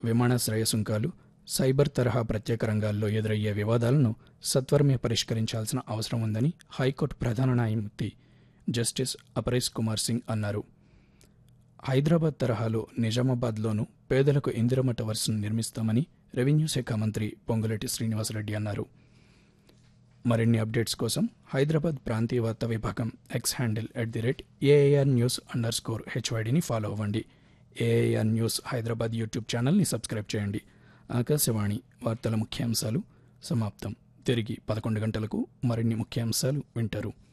విమానాశ్రయ సుంకాలు, సైబర్ తరహా ప్రత్యేక రంగాల్లో ఎదురయ్యే వివాదాలను సత్వరమే పరిష్కరించాల్సిన అవసరం ఉందని హైకోర్టు ప్రధాన న్యాయమూర్తి జస్టిస్ అపరేష్ కుమార్ సింగ్ అన్నారు. హైదరాబాద్ తరహాలో నిజామాబాద్లోనూ పేదలకు ఇందిరమ్మ టవర్స్ను నిర్మిస్తామని రెవెన్యూ శాఖ మంత్రి పొంగులేటి శ్రీనివాసరెడ్డి అన్నారు. మరిన్ని అప్డేట్స్ కోసం హైదరాబాద్ ప్రాంతీయ వార్తా విభాగం ఎక్స్ హ్యాండిల్ @AARnews_HYDని ఫాలో అవ్వండి. AAR న్యూస్ హైదరాబాద్ యూట్యూబ్ ఛానల్ని సబ్స్క్రైబ్ చేయండి. ఆకాశవాణి వార్తల ముఖ్యాంశాలు సమాప్తం. తిరిగి 11 గంటలకు మరిన్ని ముఖ్యాంశాలు వింటారు.